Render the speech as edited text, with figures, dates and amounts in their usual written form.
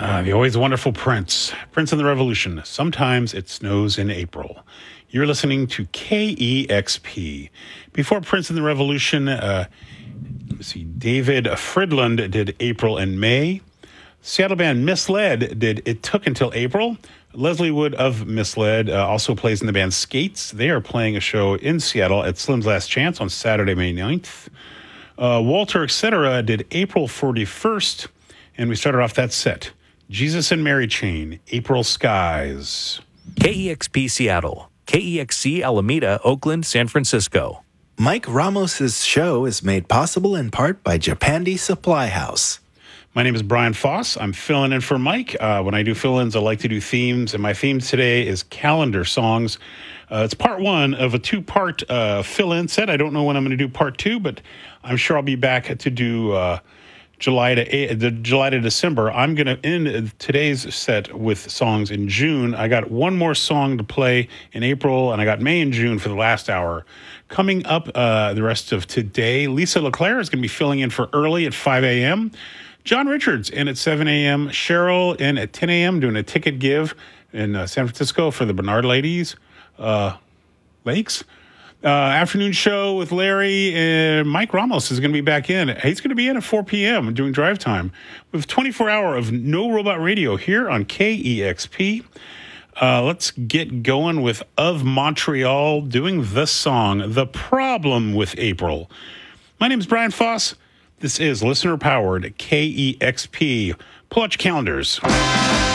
The always wonderful Prince. Prince and the Revolution. Sometimes it snows in April. You're listening to KEXP. Before Prince and the Revolution, let's see, David Fridland did April and May. Seattle band Misled did It Took Until April. Leslie Wood of Misled also plays in the band Skates. They are playing a show in Seattle at Slim's Last Chance on Saturday, May 9th. Walter Etc. did April 41st, and we started off that set. Jesus and Mary Chain, April Skies. KEXP Seattle, KEXC Alameda, Oakland, San Francisco. Mike Ramos's show is made possible in part by Japandi Supply House. My name is Brian Foss. I'm filling in for Mike. When I do fill-ins, I like to do themes, and my theme today is calendar songs. It's part one of a two-part fill-in set. I don't know when I'm going to do part two, but I'm sure I'll be back to do July to December. I'm going to end today's set with songs in June. I got one more song to play in April, and I got May and June for the last hour. Coming up the rest of today, Lisa LeClaire is going to be filling in for Early at 5 a.m., John Richards in at 7 a.m., Cheryl in at 10 a.m. doing a ticket give in San Francisco for the Bernard Ladies Lakes. Afternoon show with Larry, and Mike Ramos is going to be back in. He's going to be in at 4 p.m. doing drive time. We have 24 hour of No Robot Radio here on KEXP. Let's get going with Of Montreal doing the song, The Problem with April. My name is Brian Foss. This is listener-powered KEXP. Pull out your calendars.